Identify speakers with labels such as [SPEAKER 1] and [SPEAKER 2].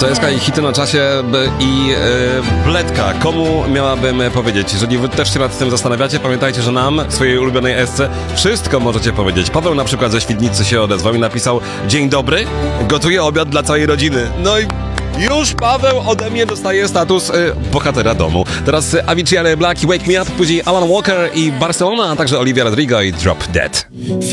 [SPEAKER 1] To jest i hity na czasie i Bledka. Komu miałabym powiedzieć? Jeżeli wy też się nad tym zastanawiacie, pamiętajcie, że nam, swojej ulubionej esce, wszystko możecie powiedzieć. Paweł na przykład ze Świdnicy się odezwał i napisał: dzień dobry, gotuję obiad dla całej rodziny. No i już Paweł ode mnie dostaje status bohatera domu. Teraz Avicii Black i Wake Me Up, później Alan Walker i Barcelona, a także Olivia Rodrigo i Drop Dead.